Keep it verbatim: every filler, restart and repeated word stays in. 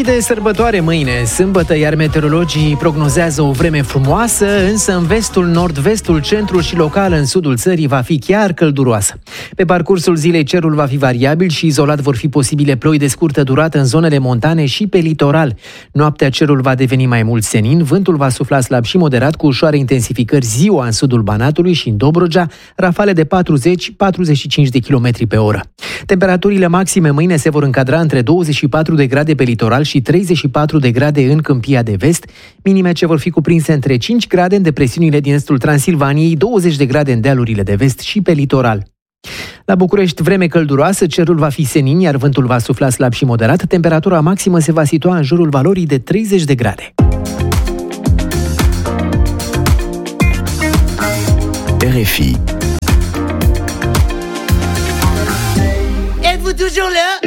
de sărbătoare mâine, sâmbătă, iar meteorologii prognozează o vreme frumoasă, însă în vestul, nord-vestul, centrul și local în sudul țării va fi chiar călduroasă. Pe parcursul zilei cerul va fi variabil și izolat vor fi posibile ploi de scurtă durată în zonele montane și pe litoral. Noaptea cerul va deveni mai mult senin, vântul va sufla slab și moderat cu ușoare intensificări ziua în sudul Banatului și în Dobrogea, rafale de patruzeci - patruzeci și cinci de kilometri pe oră. Temperaturile maxime mâine se vor încadra între douăzeci și patru de grade pe litoral și treizeci și patru de grade în Câmpia de Vest, minime ce vor fi cuprinse între cinci grade în depresiunile din estul Transilvaniei, douăzeci de grade în dealurile de vest și pe litoral. La București, vreme călduroasă, cerul va fi senin, iar vântul va sufla slab și moderat, temperatura maximă se va situa în jurul valorii de treizeci de grade. R F I. Êtes-vous toujours là?